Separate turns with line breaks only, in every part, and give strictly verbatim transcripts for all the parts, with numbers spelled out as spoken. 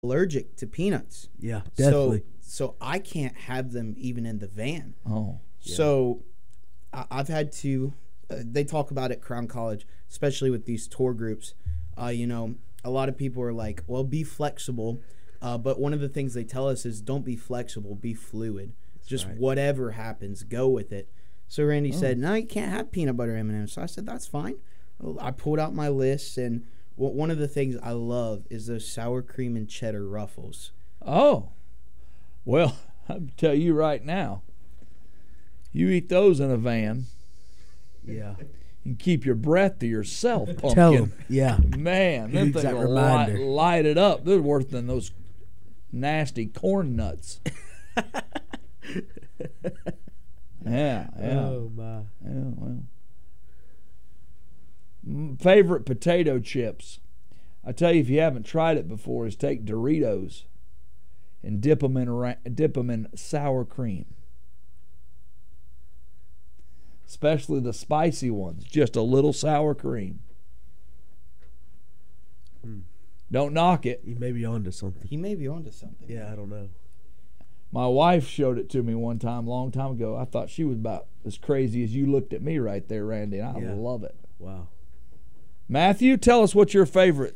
allergic to peanuts.
Yeah, definitely.
So, so I can't have them even in the van.
Oh.
Yeah. So I, I've had to, uh, they talk about at Crown College, especially with these tour groups, uh, you know, a lot of people are like, well, be flexible. Uh, but one of the things they tell us is don't be flexible, be fluid. That's Just right. Whatever happens, go with it. So Randy oh. said, no, you can't have peanut butter M and M's. So I said, that's fine. I pulled out my list, and one of the things I love is those sour cream and cheddar Ruffles.
Oh. Well, I'll tell you right now, you eat those in a van.
Yeah.
And keep your breath to yourself, pumpkin.
Tell them, yeah.
Man, that thing will light, light it up. They're worse than those nasty corn nuts. yeah, yeah.
Oh, my.
Yeah, well. Favorite potato chips. I tell you, if you haven't tried it before, is take Doritos and dip them in, dip them in sour cream. Especially the spicy ones, just a little sour cream.
Hmm.
Don't knock it.
You may be onto something.
He may be onto something.
Yeah, I don't know.
My wife showed it to me one time, a long time ago. I thought she was about as crazy as you looked at me right there, Randy, and I yeah. love it.
Wow.
Matthew, tell us what your favorite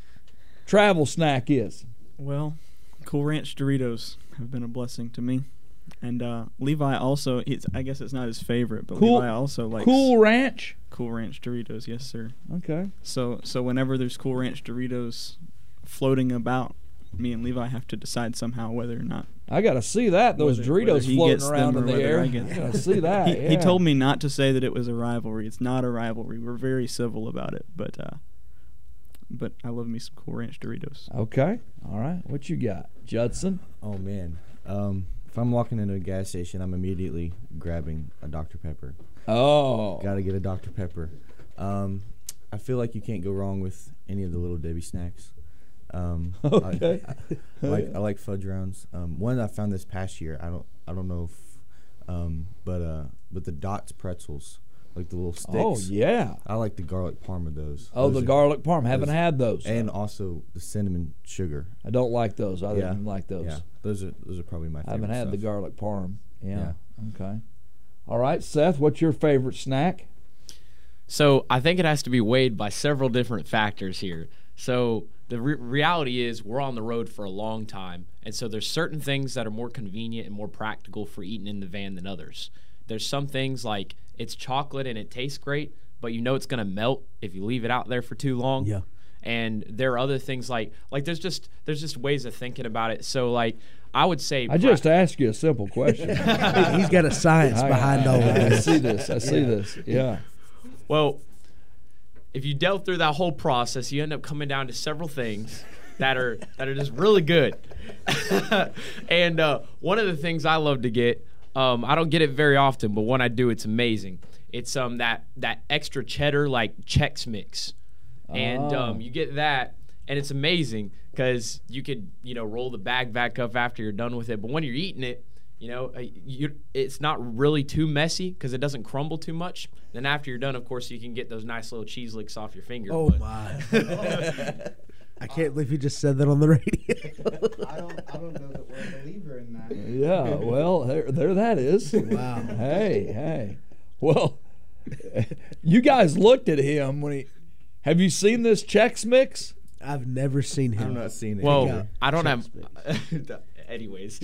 travel snack is.
Well, Cool Ranch Doritos have been a blessing to me. And uh, Levi also, it's, I guess it's not his favorite, but
cool,
Levi also likes
Cool Ranch?
Cool Ranch Doritos, yes, sir.
Okay.
So so whenever there's Cool Ranch Doritos floating about, me and Levi have to decide somehow whether or not.
I got to see that, those
whether,
Doritos
whether
floating around in the air. I,
I
got to see that.
he,
yeah.
he told me not to say that it was a rivalry. It's not a rivalry. We're very civil about it, but uh, but I love me some Cool Ranch Doritos.
Okay. All right. What you got, Judson?
Oh, man. Um... If I'm walking into a gas station, I'm immediately grabbing a Doctor Pepper.
Oh.
Got to get a Doctor Pepper. Um, I feel like you can't go wrong with any of the Little Debbie snacks. Um,
okay.
I, I, I like I like fudge rounds. Um, one I found this past year. I don't I don't know if, um, but uh, but the Dots pretzels, like the little sticks.
Oh yeah.
I like the garlic parm of those.
Oh,
those
the
are,
garlic parm. Haven't
those,
had those.
And also the cinnamon sugar.
I don't like those. I
yeah.
didn't like those.
Yeah. Those are those are probably my favorite.
I haven't had
stuff.
the garlic parm. Yeah.
yeah.
Okay. All right, Seth, what's your favorite snack?
So I think it has to be weighed by several different factors here. So the re- reality is we're on the road for a long time, and so there's certain things that are more convenient and more practical for eating in the van than others. There's some things like it's chocolate and it tastes great, but you know it's going to melt if you leave it out there for too long.
Yeah.
And there are other things like like there's just there's just ways of thinking about it. So like I would say
I just asked you a simple question.
He's got a science
I,
behind
I,
all of
I,
this.
I see this. I see yeah. this. Yeah.
Well, if you delve through that whole process, you end up coming down to several things that are that are just really good. And uh, one of the things I love to get, um, I don't get it very often, but when I do, it's amazing. It's um that that extra cheddar like Chex Mix. And
oh.
um, you get that, and it's amazing because you could, you know, roll the bag back up after you're done with it. But when you're eating it, you know, uh, you, it's not really too messy because it doesn't crumble too much. Then after you're done, of course, you can get those nice little cheese licks off your finger.
Oh,
but.
my. I can't believe you just said that on the radio.
I don't I don't know that we're a believer in that.
Yeah, well, there, there that is.
Wow.
Hey, hey. Well, you guys looked at him when he... Have you seen this Chex Mix?
I've never seen him.
I've not seen it.
Well, I don't Chex have. Anyways,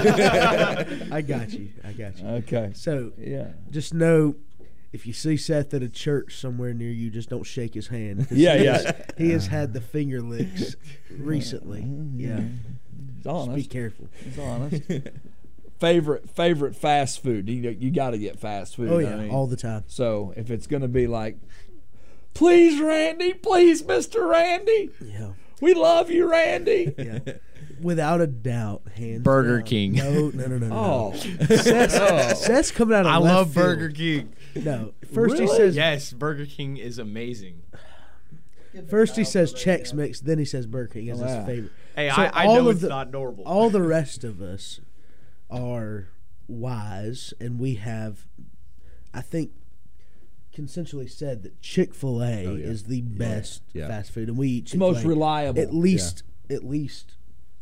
I got you. I got you.
Okay.
So
yeah,
just know if you see Seth at a church somewhere near you, just don't shake his hand.
Yeah,
he
yeah.
Has, he has had the finger licks recently. Yeah.
He's honest.
Just be careful.
He's honest. favorite favorite fast food. You you got to get fast food.
Oh yeah,
I mean,
all the time.
So if it's going to be like. Please, Randy. Please, Mister Randy.
Yeah.
We love you, Randy.
Yeah. Without a doubt, hands
Burger
down.
King.
No, no, no, no, no.
Oh.
Seth's,
oh.
Seth's coming out of
I
left
love
field.
Burger King.
No. First
Really?
he says
Yes, Burger King is amazing.
First he says Chex Mix, then he says Burger King as
Wow.
his favorite.
Hey,
So
I, I
all
know
of
it's
the-
not normal.
All the rest of us are wise, and we have, I think, consensually said that Chick-fil-A
Oh, yeah.
is the best
Yeah.
fast food, and we eat
It's
Chick-fil-A
most reliable.
at least at least